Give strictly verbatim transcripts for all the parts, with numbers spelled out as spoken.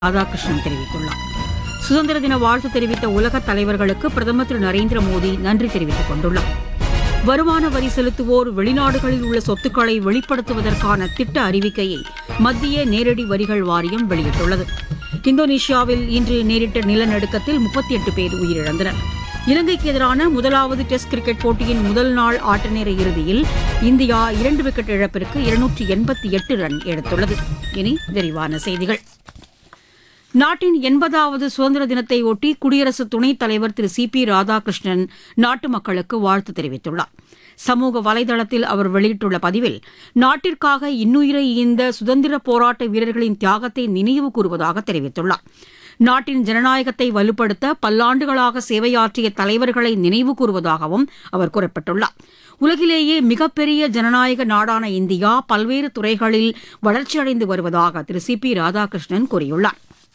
ராதாகிருஷ்ணன் தெரிவித்துள்ளார். சுதந்திர தின வாழ்த்து தெரிவித்த உலகத் தலைவர்களுக்கு பிரதமர் திரு நரேந்திர மோடி நன்றி தெரிவித்துக் கொண்டுள்ளார். வருமான வரி செலுத்துவோர் வெளிநாடுகளில் உள்ள சொத்துக்களை வெளிப்படுத்துவதற்கான திட்ட அறிவிக்கையை மத்திய நேரடி வரிகள் வாரியம் வெளியிட்டுள்ளது. இந்தோனேஷியாவில் இன்று நேரிட்ட நிலநடுக்கத்தில் முப்பத்தி எட்டு பேர் உயிரிழந்தனர். இலங்கைக்கு எதிரான முதலாவது டெஸ்ட் கிரிக்கெட் போட்டியின் முதல் நாள் ஆட்டநேர இறுதியில் இந்தியா இரண்டு விக்கெட் இழப்பிற்கு இருநூற்றி எண்பத்தி எட்டு ரன் எடுத்துள்ளது. இனி விரிவான செய்திகள். நாட்டின் எண்பதாவது சுதந்திர தினத்தை ஒட்டி குடியரசு துணைத் தலைவர் திரு சி பி ராதாகிருஷ்ணன் நாட்டு மக்களுக்கு வாழ்த்து தெரிவித்துள்ளார். சமூக வலைதளத்தில் அவர் வெளியிட்டுள்ள பதிவில், நாட்டிற்காக இன்னுயிரை ஈந்த சுதந்திர போராட்ட வீரர்களின் தியாகத்தை நினைவு கூறுவதாக தெரிவித்துள்ளார். நாட்டின் ஜனநாயகத்தை வலுப்படுத்த பல்லாண்டுகளாக சேவையாற்றிய தலைவர்களை நினைவு கூறுவதாகவும் அவர் குறிப்பிட்டுள்ளார். உலகிலேயே மிகப்பெரிய ஜனநாயக நாடான இந்தியா பல்வேறு துறைகளில் வளர்ச்சியடைந்து வருவதாக திரு சி பி ராதாகிருஷ்ணன் கூறியுள்ளார்.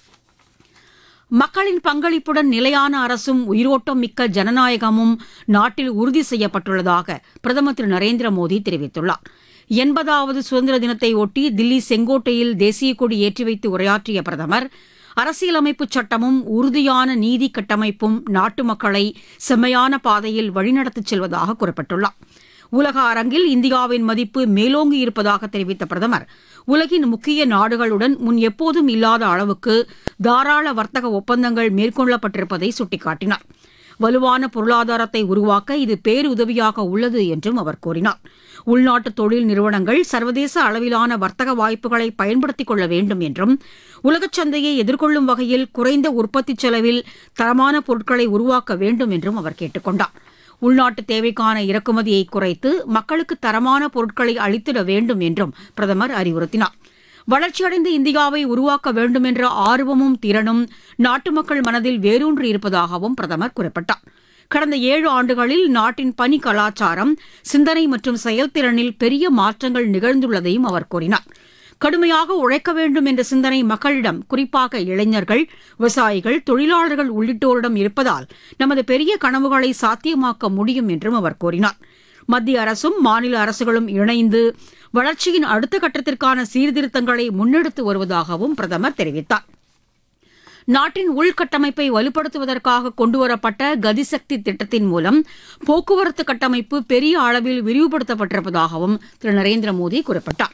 மக்களின் பங்களிப்புடன் நிலையான அரசும் உயிரோட்டம் மிக்க ஜனநாயகமும் நாட்டில் உறுதி செய்யப்பட்டுள்ளதாக பிரதமர் திரு நரேந்திர மோடி தெரிவித்துள்ளார். எண்பதாவது சுதந்திர தினத்தை ஒட்டி தில்லி செங்கோட்டையில் தேசிய கொடி ஏற்றி வைத்து உரையாற்றிய பிரதமர், அரசியலமைப்புச் சட்டமும் உறுதியான நீதி கட்டமைப்பும் நாட்டு மக்களை செம்மையான பாதையில் வழிநடத்திச் செல்வதாக குறிப்பிட்டுள்ளார். உலக அரங்கில் இந்தியாவின் மதிப்பு மேலோங்கி இருப்பதாக தெரிவித்த பிரதமர், உலகின் முக்கிய நாடுகளுடன் முன் எப்போதும் இல்லாத அளவுக்கு தாராள வர்த்தக ஒப்பந்தங்கள் மேற்கொள்ளப்பட்டிருப்பதை சுட்டிக்காட்டினார். வலுவான பொருளாதாரத்தை உருவாக்க இது பேருதவியாக உள்ளது என்றும் அவர் கூறினார். உள்நாட்டு தொழில் நிறுவனங்கள் சர்வதேச அளவிலான வர்த்தக வாய்ப்புகளை பயன்படுத்திக் கொள்ள வேண்டும் என்றும், உலகச் சந்தையை எதிர்கொள்ளும் வகையில் குறைந்த உற்பத்தி செலவில் தரமான பொருட்களை உருவாக்க வேண்டும் என்றும் அவர் கேட்டுக் கொண்டார். உள்நாட்டு தேவைக்கான இறக்குமதியை குறைத்து மக்களுக்கு தரமான பொருட்களை அளித்திட வேண்டும் என்றும் பிரதமர் அறிவுறுத்தினார். வளர்ச்சியடைந்த இந்தியாவை உருவாக்க வேண்டும் என்ற ஆர்வமும் திறனும் நாட்டு மக்கள் மனதில் வேரூன்றி இருப்பதாகவும் பிரதமர் குறிப்பிட்டார். கடந்த ஏழு ஆண்டுகளில் நாட்டின் பணி கலாச்சாரம், சிந்தனை மற்றும் செயல்திறனில் பெரிய மாற்றங்கள் நிகழ்ந்துள்ளதையும் அவர் கூறினார். கடுமையாக உழைக்க வேண்டும் என்ற சிந்தனை மக்களிடம், குறிப்பாக இளைஞர்கள், விவசாயிகள், தொழிலாளர்கள் உள்ளிட்டோரிடம் இருப்பதால் நமது பெரிய கனவுகளை சாத்தியமாக்க முடியும் என்றும் அவர் கூறினார். மத்திய அரசும் மாநில அரசுகளும் இணைந்து வளர்ச்சியின் அடுத்த கட்டத்திற்கான சீர்திருத்தங்களை முன்னெடுத்து வருவதாகவும் பிரதமர் தெரிவித்தார். நாட்டின் உள்கட்டமைப்பை வலுப்படுத்துவதற்காக கொண்டுவரப்பட்ட கதிசக்தி திட்டத்தின் மூலம் போக்குவரத்து கட்டமைப்பு பெரிய அளவில் விரிவுபடுத்தப்பட்டிருப்பதாகவும் திரு நரேந்திர மோடி குறிப்பிட்டார்.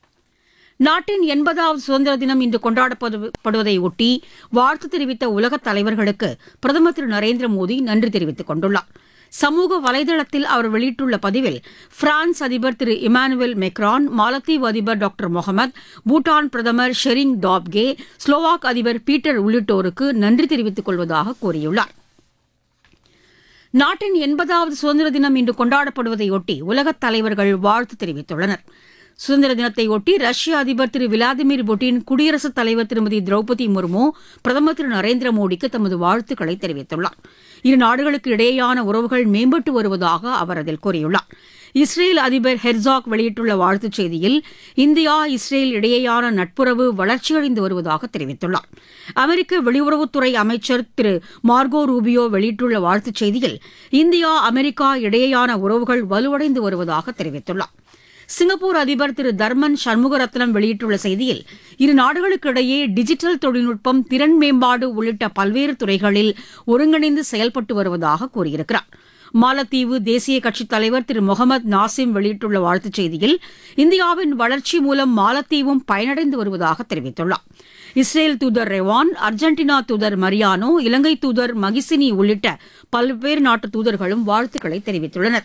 நாட்டின் எண்பதாவது சுதந்திர தினம் இன்று கொண்டாடப்படுவதை ஒட்டி வாழ்த்து தெரிவித்த உலகத் தலைவர்களுக்கு பிரதமர் திரு நரேந்திர மோடி நன்றி தெரிவித்துக் கொண்டுள்ளார். சமூக வலைதளத்தில் அவர் வெளியிட்டுள்ள பதிவில், பிரான்ஸ் அதிபர் திரு இமானுவேல் மெக்ரான், மாலத்தீவு அதிபர் டாக்டர் முகமது, பூட்டான் பிரதமர் ஷெரிங் டாப்கே, ஸ்லோவாக் அதிபர் பீட்டர் உள்ளிட்டோருக்கு நன்றி தெரிவித்துக் கொள்வதாக கூறியுள்ளார். நாட்டின் எண்பதாவது சுதந்திர தினம் இன்று கொண்டாடப்படுவதையொட்டி உலகத் தலைவர்கள் வாழ்த்து தெரிவித்துள்ளனர். சுதந்திர தினத்தையொட்டி ரஷ்ய அதிபர் திரு விளாடிமிர் புட்டின், குடியரசுத் தலைவர் திருமதி திரௌபதி முர்மு பிரதமர் திரு நரேந்திர மோடிக்கு தமது வாழ்த்துக்களை தெரிவித்துள்ளார். இரு நாடுகளுக்கு இடையேயான உறவுகள் மேம்பட்டு வருவதாக அவர் அதில் கூறியுள்ளார். இஸ்ரேல் அதிபர் ஹெர்சாக் வெளியிட்டுள்ள வாழ்த்துச் செய்தியில், இந்தியா இஸ்ரேல் இடையேயான நட்புறவு வளர்ச்சியடைந்து வருவதாக தெரிவித்துள்ளார். அமெரிக்க வெளியுறவுத்துறை அமைச்சர் திரு மார்கோ ரூபியோ வெளியிட்டுள்ள வாழ்த்துச் செய்தியில், இந்தியா அமெரிக்கா இடையேயான உறவுகள் வலுவடைந்து வருவதாக தெரிவித்துள்ளார். சிங்கப்பூர் அதிபர் திரு தர்மன் சண்முகரத்னம் வெளியிட்டுள்ள செய்தியில், இரு நாடுகளுக்கிடையே டிஜிட்டல் தொழில்நுட்பம், திறன் மேம்பாடு உள்ளிட்ட பல்வேறு துறைகளில் ஒருங்கிணைந்து செயல்பட்டு வருவதாக கூறியிருக்கிறார். மாலத்தீவு தேசிய கட்சித் தலைவர் திரு முகமது நாசிம் வெளியிட்டுள்ள வாழ்த்துச் செய்தியில், இந்தியாவின் வளர்ச்சி மூலம் மாலத்தீவும் பயனடைந்து வருவதாக தெரிவித்துள்ளார். இஸ்ரேல் தூதர் ரெவான், அர்ஜென்டினா தூதர் மரியானோ, இலங்கை தூதர் மகிசினி உள்ளிட்ட பல்வேறு நாட்டு தூதர்களும் வாழ்த்துக்களை தெரிவித்துள்ளனர்.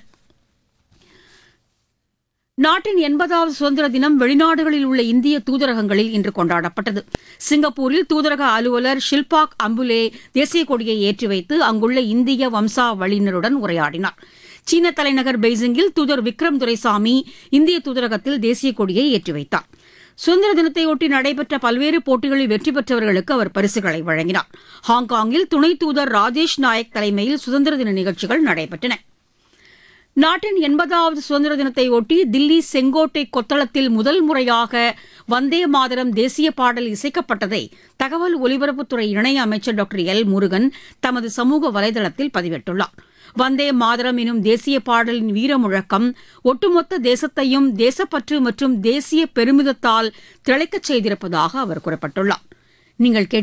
நாட்டின் எண்பதாவது சுதந்திர தினம் வெளிநாடுகளில் உள்ள இந்திய தூதரகங்களில் இன்று கொண்டாடப்பட்டது. சிங்கப்பூரில் தூதரக அலுவலர் ஷில்பாக் அம்புலே தேசிய கொடியை ஏற்றி வைத்து அங்குள்ள இந்திய வம்சாவளியினருடன் உரையாடினார். சீன தலைநகர் பெய்ஜிங்கில் தூதர் விக்ரம் துரைசாமி இந்திய தூதரகத்தில் தேசிய கொடியை ஏற்றி வைத்தார். சுதந்திர தினத்தையொட்டி நடைபெற்ற பல்வேறு போட்டிகளில் வெற்றி பெற்றவர்களுக்கு அவர் பரிசுகளை வழங்கினார். ஹாங்காங்கில் துணை தூதர் ராஜேஷ் நாயக் தலைமையில் சுதந்திர தின நிகழ்ச்சிகள் நடைபெற்றன. நாட்டின் எண்பதாவது சுதந்திர தினத்தையொட்டி தில்லி செங்கோட்டை கொத்தளத்தில் முதல் முறையாக வந்தே மாதரம் தேசிய பாடல் இசைக்கப்பட்டதை தகவல் ஒலிபரப்புத்துறை இணையமைச்சர் டாக்டர் எல் முருகன் தமது சமூக வலைதளத்தில் பதிவிட்டுள்ளார். வந்தே மாதரம் எனும் தேசிய பாடலின் வீரமுழக்கம் ஒட்டுமொத்த தேசத்தையும் தேசப்பற்று மற்றும் தேசிய பெருமிதத்தால் திளைக்கச் செய்திருப்பதாக அவர் குறிப்பிட்டுள்ளார். நீங்கள்